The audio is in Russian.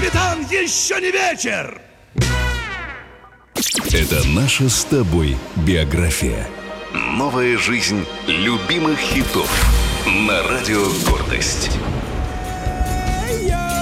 капитан, еще не вечер! Это наша с тобой биография. Новая жизнь любимых хитов на радио «Гордость».